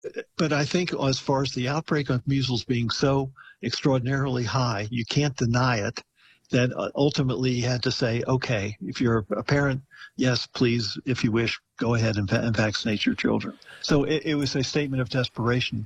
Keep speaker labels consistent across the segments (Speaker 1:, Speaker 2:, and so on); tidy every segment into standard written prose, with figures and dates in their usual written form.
Speaker 1: but I think as far as the outbreak of measles being so extraordinarily high, you can't deny it, that ultimately he had to say, okay, if you're a parent, yes, please, if you wish, go ahead and vaccinate your children. So it was a statement of desperation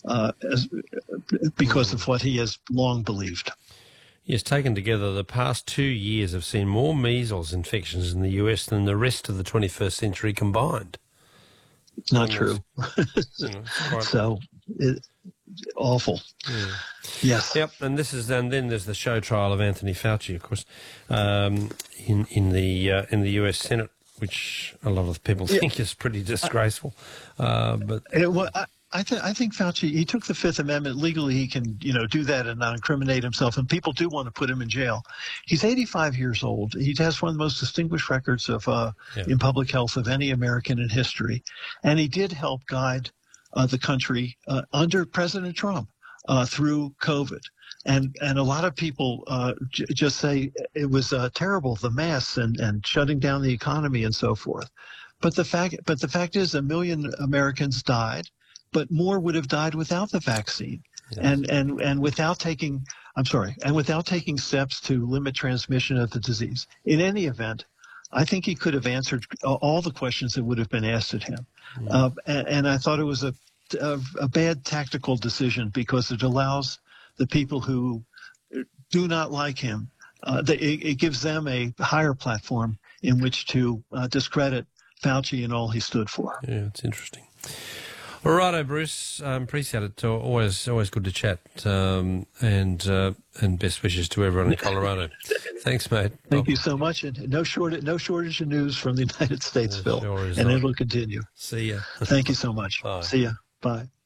Speaker 1: because of what he has long believed.
Speaker 2: Yes, taken together, the past 2 years have seen more measles infections in the US than the rest of the 21st century combined.
Speaker 1: It's not true. So, awful.
Speaker 2: Yeah.
Speaker 1: Yes.
Speaker 2: Yep. And then there's the show trial of Anthony Fauci, of course, in the US Senate, which a lot of people think is pretty disgraceful. But
Speaker 1: I think Fauci, he took the Fifth Amendment. Legally, he can, do that and not incriminate himself. And people do want to put him in jail. He's 85 years old. He has one of the most distinguished records of in public health of any American in history. And he did help guide the country under President Trump through COVID. And a lot of people just say it was terrible, the mess and shutting down the economy and so forth. But the fact is, 1 million Americans died. But more would have died without the vaccine, and without taking steps to limit transmission of the disease. In any event, I think he could have answered all the questions that would have been asked at him. And I thought it was a bad tactical decision because it allows the people who do not like him, it gives them a higher platform in which to discredit Fauci and all he stood for.
Speaker 2: Yeah, it's interesting. All righto, Bruce. Appreciate it. Always good to chat. And best wishes to everyone in Colorado. Thanks, mate.
Speaker 1: Thank you so much. And no shortage of news from the United States, Phil.
Speaker 2: Sure
Speaker 1: and it'll continue.
Speaker 2: See ya.
Speaker 1: Thank you so much.
Speaker 2: Bye.
Speaker 1: See ya. Bye.